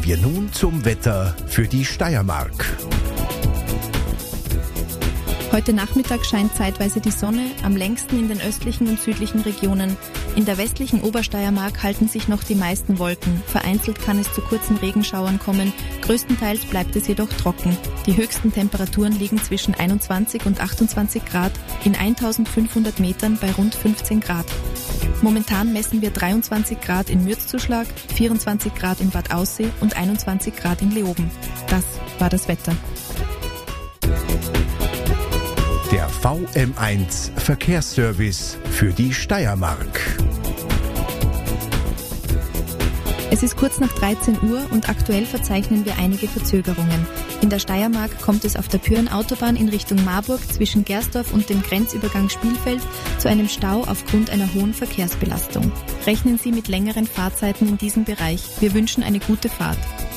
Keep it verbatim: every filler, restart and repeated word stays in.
Kommen wir nun zum Wetter für die Steiermark. Heute Nachmittag scheint zeitweise die Sonne, am längsten in den östlichen und südlichen Regionen. In der westlichen Obersteiermark halten sich noch die meisten Wolken. Vereinzelt kann es zu kurzen Regenschauern kommen. Größtenteils bleibt es jedoch trocken. Die höchsten Temperaturen liegen zwischen einundzwanzig und achtundzwanzig Grad, in eintausendfünfhundert Metern bei rund fünfzehn Grad. Momentan messen wir dreiundzwanzig Grad in Mürzzuschlag, vierundzwanzig Grad in Bad Aussee und einundzwanzig Grad in Leoben. Das war das Wetter. Der V M eins Verkehrsservice für die Steiermark. Es ist kurz nach dreizehn Uhr und aktuell verzeichnen wir einige Verzögerungen. In der Steiermark kommt es auf der Pyrenautobahn in Richtung Marburg zwischen Gersdorf und dem Grenzübergang Spielfeld zu einem Stau aufgrund einer hohen Verkehrsbelastung. Rechnen Sie mit längeren Fahrzeiten in diesem Bereich. Wir wünschen eine gute Fahrt.